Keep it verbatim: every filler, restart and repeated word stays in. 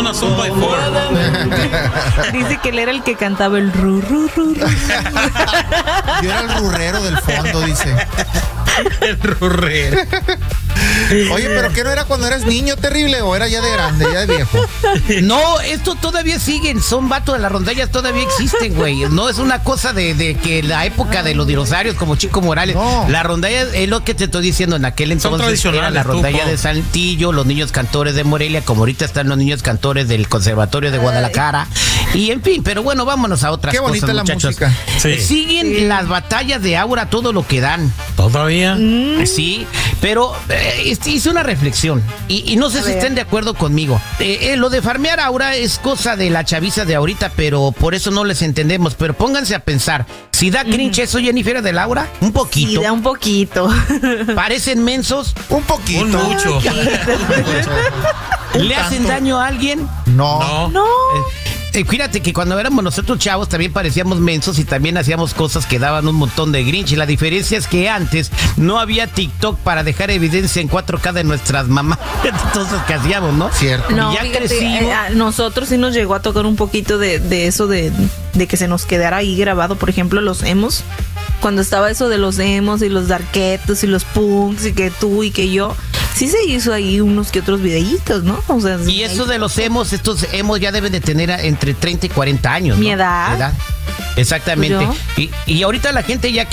una sopa de four. Dice que él era el que cantaba el ru, ru, ru, ru. Yo era el rurrero del fondo, dice. El rurrero. Oye, pero ¿qué no era cuando eras niño, terrible? ¿O era ya de grande, ya de viejo? No, esto todavía siguen, son vatos de las rondallas, todavía existen, güey. No es una cosa de, de que la época de los dinosaurios como Chico Morales. No. La rondalla es lo que te estoy diciendo, en aquel Son entonces era la tradicionales, rondalla tú, po. de Saltillo, los niños cantores de Morelia, como ahorita están los niños cantores del Conservatorio de Guadalajara. Y en fin, pero bueno, vámonos a otras Qué cosas, bonita la muchachos. música. Sí. Siguen Sí. las batallas de Aura, todo lo que dan. ¿Todavía? Sí, pero eh, este, hice una reflexión y, y no sé A si ver. estén de acuerdo conmigo. Eh, eh, lo de farmear Aura es cosa de la chaviza de ahorita, pero por eso no les entendemos. Pero pónganse a pensar, si da cringe eso, Jennifer, de Laura, un Sí, poquito. da un poquito. Parecen mensos, Un poquito. Un mucho. le hacen daño a alguien. No. No. No. Eh, eh, fíjate que cuando éramos nosotros chavos también parecíamos mensos y también hacíamos cosas que daban un montón de grinch. Y la diferencia es que antes no había TikTok para dejar evidencia en cuatro K de nuestras mamás. Entonces, ¿qué hacíamos, no? Cierto. No, ya fíjate, crecimos. eh, a nosotros sí nos llegó a tocar un poquito de, de eso de, de que se nos quedara ahí grabado, por ejemplo, los emos. Cuando estaba eso de los emos y los darketos y los punks y que tú y que yo, sí se hizo ahí unos que otros videitos, ¿no? O sea, Y eso de los emos, estos emos ya deben de tener a- entre treinta y cuarenta años, ¿no? Mi edad. Exactamente. Pues y, y ahorita la gente ya